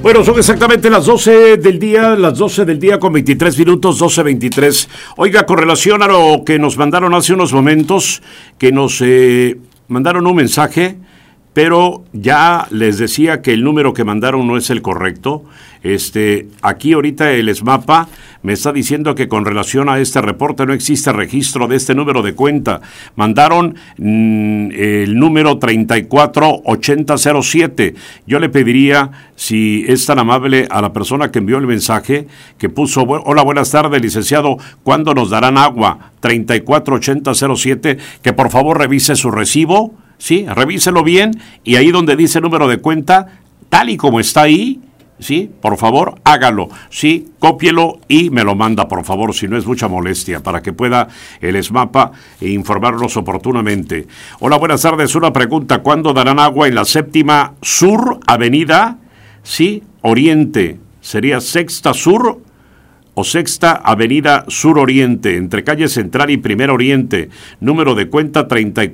Bueno, son exactamente las 12 del día con 23 minutos, 12:23. Oiga, con relación a lo que nos mandaron hace unos momentos, que nos mandaron un mensaje, pero ya les decía que el número que mandaron no es el correcto. Aquí ahorita el SMAPA me está diciendo que con relación a este reporte no existe registro de este número de cuenta. Mandaron el número 348007. Yo le pediría, si es tan amable, a la persona que envió el mensaje, que puso, hola, buenas tardes, licenciado, ¿cuándo nos darán agua? 348007, que por favor revise su recibo, ¿sí? Revíselo bien, y ahí donde dice número de cuenta, tal y como está ahí, sí, por favor, hágalo, sí, cópielo y me lo manda, por favor, si no es mucha molestia, para que pueda el SMAPA informarnos oportunamente. Hola, buenas tardes, una pregunta, ¿cuándo darán agua en la 7ª Sur Avenida? Sí, Oriente, sería 6ª Sur o 6ª Avenida Sur Oriente, entre calle Central y Primer Oriente, número de cuenta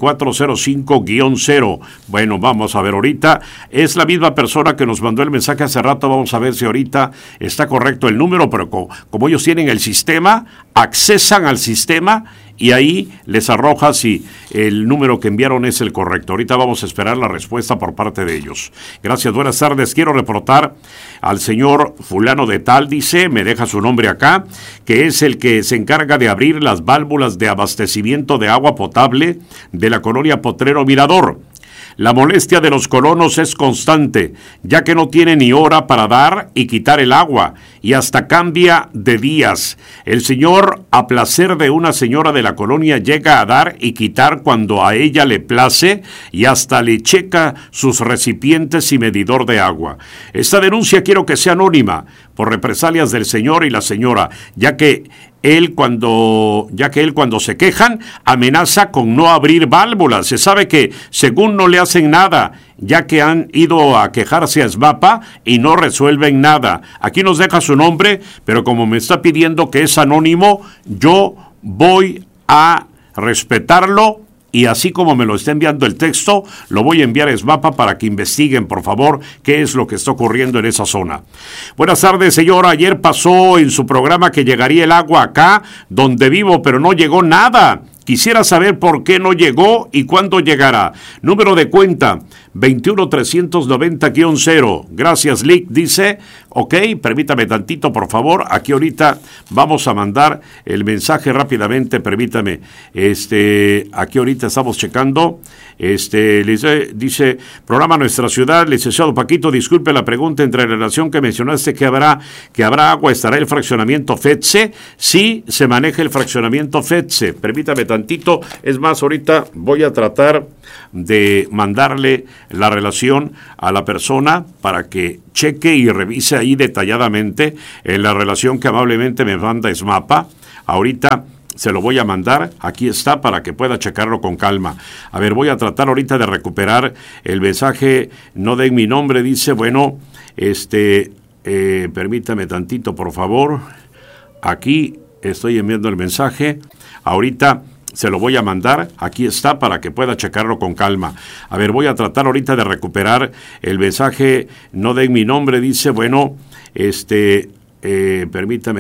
3405-0. Bueno, vamos a ver ahorita, es la misma persona que nos mandó el mensaje hace rato, vamos a ver si ahorita está correcto el número, pero como ellos tienen el sistema, accesan al sistema y ahí les arroja si el número que enviaron es el correcto. Ahorita vamos a esperar la respuesta por parte de ellos. Gracias, buenas tardes. Quiero reportar al señor fulano de tal, dice, me deja su nombre acá, que es el que se encarga de abrir las válvulas de abastecimiento de agua potable de la colonia Potrero Mirador. La molestia de los colonos es constante, ya que no tiene ni hora para dar y quitar el agua, y hasta cambia de días. El señor, a placer de una señora de la colonia, llega a dar y quitar cuando a ella le place, y hasta le checa sus recipientes y medidor de agua. Esta denuncia quiero que sea anónima, por represalias del señor y la señora, ya que él cuando se quejan, amenaza con no abrir válvulas. Se sabe que, según no le hacen nada, ya que han ido a quejarse a SMAPA y no resuelven nada. Aquí nos deja su nombre, pero como me está pidiendo que es anónimo, yo voy a respetarlo. Y así como me lo está enviando el texto, lo voy a enviar a SMAPA para que investiguen, por favor, qué es lo que está ocurriendo en esa zona. Buenas tardes, señora. Ayer pasó en su programa que llegaría el agua acá, donde vivo, pero no llegó nada. Quisiera saber por qué no llegó y cuándo llegará. Número de cuenta 21390-0. Gracias, Lick, dice. Ok, permítame tantito, por favor. Aquí ahorita vamos a mandar el mensaje rápidamente, permítame. Aquí ahorita estamos checando. Dice, programa Nuestra Ciudad, licenciado Paquito, disculpe la pregunta, entre la relación que mencionaste que habrá agua, ¿estará el fraccionamiento FETSE? Sí, se maneja el fraccionamiento FETSE. Permítame tantito, es más, ahorita voy a tratar de mandarle la relación a la persona para que cheque y revise ahí detalladamente la relación que amablemente me manda SMAPA. Ahorita se lo voy a mandar, aquí está, para que pueda checarlo con calma. A ver, voy a tratar ahorita de recuperar el mensaje, no den mi nombre, dice, bueno, permítame tantito, por favor. Aquí estoy enviando el mensaje, ahorita se lo voy a mandar, aquí está, para que pueda checarlo con calma. A ver, voy a tratar ahorita de recuperar el mensaje, no den mi nombre, dice, bueno, permítame